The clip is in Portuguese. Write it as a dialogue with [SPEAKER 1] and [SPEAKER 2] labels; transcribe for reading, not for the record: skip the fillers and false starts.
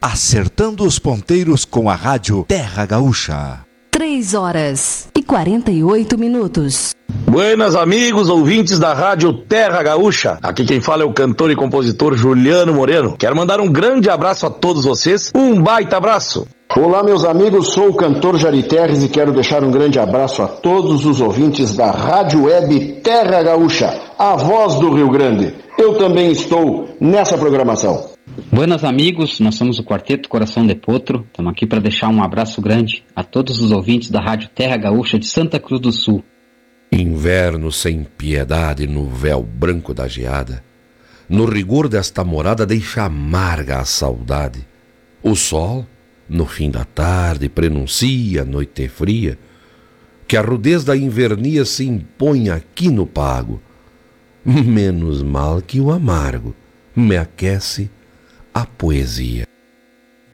[SPEAKER 1] acertando os ponteiros com a rádio Terra Gaúcha.
[SPEAKER 2] 3h48.
[SPEAKER 3] Buenas amigos, ouvintes da rádio Terra Gaúcha. Aqui quem fala é o cantor e compositor Juliano Moreno. Quero mandar um grande abraço a todos vocês, um baita abraço.
[SPEAKER 4] Olá meus amigos, sou o cantor Jari Terres e quero deixar um grande abraço a todos os ouvintes da rádio web Terra Gaúcha, a voz do Rio Grande. Eu também estou nessa programação.
[SPEAKER 5] Buenas amigos, nós somos o Quarteto Coração de Potro. Estamos aqui para deixar um abraço grande a todos os ouvintes da rádio Terra Gaúcha de Santa Cruz do Sul.
[SPEAKER 6] Inverno sem piedade no véu branco da geada, no rigor desta morada deixa amarga a saudade. O sol, no fim da tarde, prenuncia a noite fria, que a rudez da invernia se impõe aqui no pago. Menos mal que o amargo me aquece a poesia.